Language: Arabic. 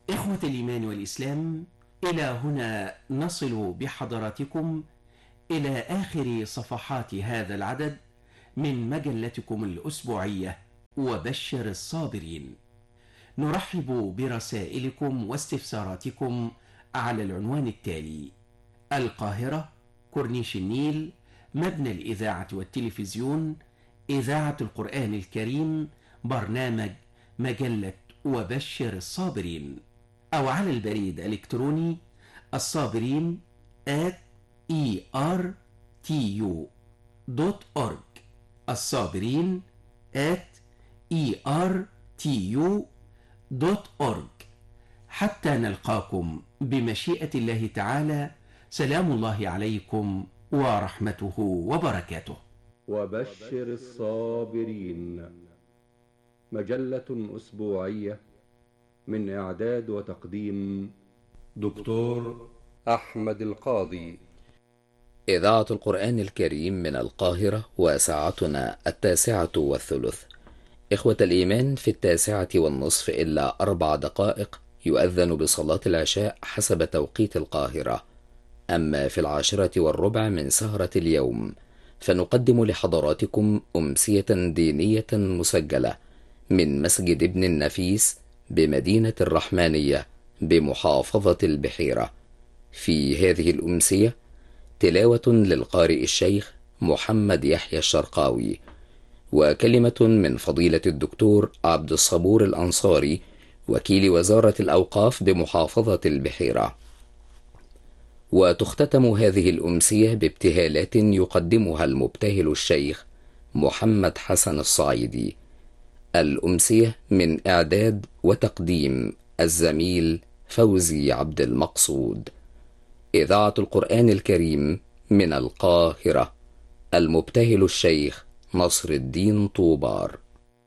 إخوة الإيمان والإسلام، إلى هنا نصل بحضراتكم إلى آخر صفحات هذا العدد من مجلتكم الأسبوعية وبشر الصابرين. نرحب برسائلكم واستفساراتكم على العنوان التالي: القاهرة، كورنيش النيل، مبنى الإذاعة والتلفزيون، إذاعة القرآن الكريم، برنامج مجلة وبشر الصابرين. أو على البريد الإلكتروني الصابرين @ertu.org، الصابرين @ertu.org. حتى نلقاكم بمشيئة الله تعالى، سلام الله عليكم ورحمته وبركاته. وبشر الصابرين، مجلة أسبوعية من إعداد وتقديم دكتور أحمد القاضي. إذاعة القرآن الكريم من القاهرة، وساعتنا 9:03. إخوة الإيمان، في 9:30 إلا 4 دقائق يؤذن بصلاة العشاء حسب توقيت القاهرة. أما في 10:15 من سهرة اليوم فنقدم لحضراتكم أمسية دينية مسجلة من مسجد ابن النفيس بمدينة الرحمانية بمحافظة البحيرة. في هذه الأمسية تلاوة للقارئ الشيخ محمد يحيى الشرقاوي، وكلمة من فضيلة الدكتور عبد الصبور الأنصاري وكيل وزارة الأوقاف بمحافظة البحيرة. وتختتم هذه الأمسية بابتهالات يقدمها المبتهل الشيخ محمد حسن الصعيدي. الأمسية من إعداد وتقديم الزميل فوزي عبد المقصود. إذاعة القرآن الكريم من القاهرة، المبتهل الشيخ نصر الدين طوبار.